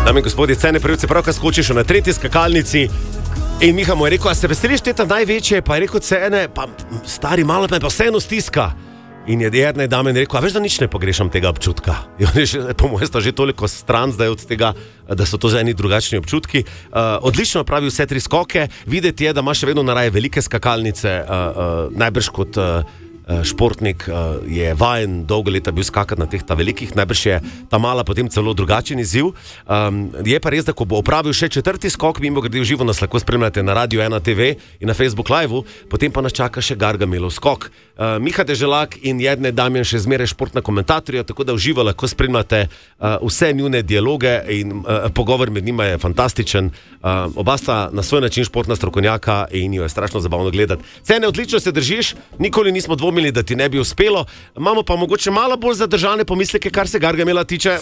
Dame in gospodje, Cene Prevc je pravkar skočiš na 3. skakalnici in Miha mu je rekel, a se veseliš teta največje? Pa je rekel Cene, pa stari malo me pa vseeno stiska. In je Jernej Damjan rekel, a veš, da nič ne pogrešam tega občutka. Po mojem sta že toliko stran zdaj od tega, da so to za eni drugačni občutki. Odlično pravi vse 3 skoke, videti je, da ima še vedno naraje velike skakalnice, najbrž kot športnik je vajen dolgo leta bil skakati na teh ta velikih, najbrž je ta mala potem celo drugačen izziv. Je pa res, da ko bo opravil še 4. skok, mimo grede v živo nas lahko spremljate na Radio 1 TV in na Facebook Live-u, potem pa nas čaka še Gargamelov skok. Miha Deželak in Jernej Damjan še zmeraj športna komentatorja, tako da v živo lahko spremljate vse njune dialoge in pogovor med njima je fantastičen. Oba sta na svoj način športna strokovnjaka in jo je strašno zabavno gledati. Cene, odlično se držiš, nikoli nismo dvomili, da ti ne bi uspelo. Imamo pa mogoče malo bolj zadržane pomisleke, kar se Gargamela tiče.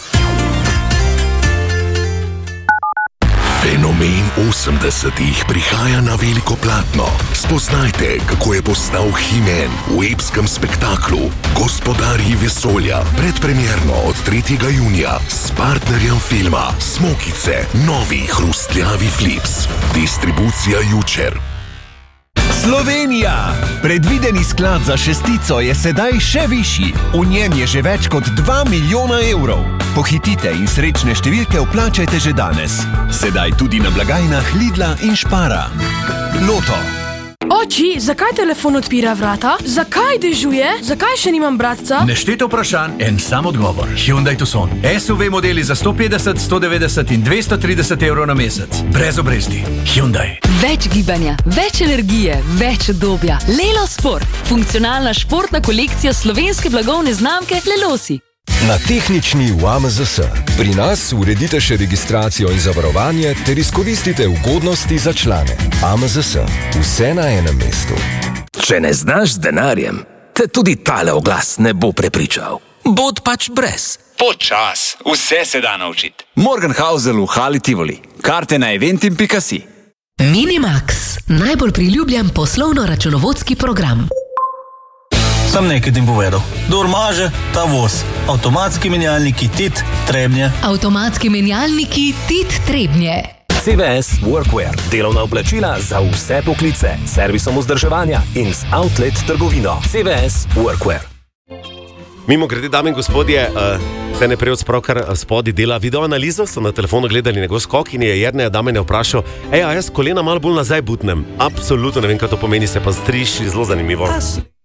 Fenomen 80-ih prihaja na veliko platno. Spoznajte, kako je postal He-Man v epskem spektaklu Gospodarji vesolja. Predpremierno od 3. junija s partnerjem filma Smokice, novi hrustljavi Flips. Distribucija Jučer. Slovenija! Predvideni sklad za šestico je sedaj še višji. V njem je že več kot 2 milijona evrov. Pohitite in srečne številke vplačajte že danes. Sedaj tudi na blagajnah Lidla in Špara. Loto. Oči, zakaj telefon odpira vrata? Zakaj dežuje? Zakaj še nimam bratca? Nešteto vprašanj, en sam odgovor. Hyundai Tucson. SUV modeli za 150, 190 in 230 evrov na mesec. Brez obresti. Hyundai. Več gibanja, več energije, več udobja. Lelo Sport. Funkcionalna športna kolekcija slovenske blagovne znamke Lelosi. Na tehnični v AMZS. Pri nas uredite še registracijo in zavarovanje ter izkoristite ugodnosti za člane. AMZS. Vse na enem mestu. Če ne znaš z denarjem, te tudi tale oglas ne bo prepričal. Bod pač brez. Počas, vse se da naučiti. Morgenhausel v Hali Tivoli. Karte na eventim.si. Minimax. Najbolj priljubljen poslovno-računovodski program. Sam nekaj ti povedal. Kdor maže, ta voz. Avtomatski menjalniki TIT Trebnje. Avtomatski menjalniki TIT Trebnje. CVS Workwear. Delovna oblačila za vse poklice. Servisom vzdrževanja in z outlet trgovino. CVS Workwear. Mimo grede, dame in gospodje, Cene Prevc pravkar spodi dela videoanalizo, so na telefonu gledali njegov skok in je Jerneja Damjana vprašal, a jaz kolena malo bolj nazaj butnem. Absolutno ne vem, kaj to pomeni, se pa striši zelo zanimivo.